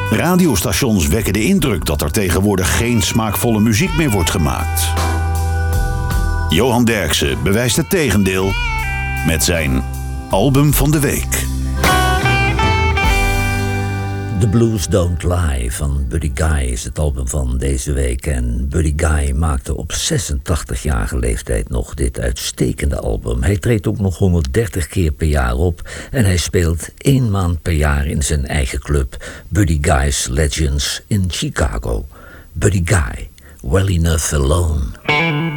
Radiostations wekken de indruk dat er tegenwoordig geen smaakvolle muziek meer wordt gemaakt. Johan Derksen bewijst het tegendeel met zijn album van de week. The Blues Don't Lie van Buddy Guy is het album van deze week. En Buddy Guy maakte op 86-jarige leeftijd nog dit uitstekende album. Hij treedt ook nog 130 keer per jaar op. En hij speelt 1 maand per jaar in zijn eigen club, Buddy Guy's Legends in Chicago. Buddy Guy, Well Enough Alone.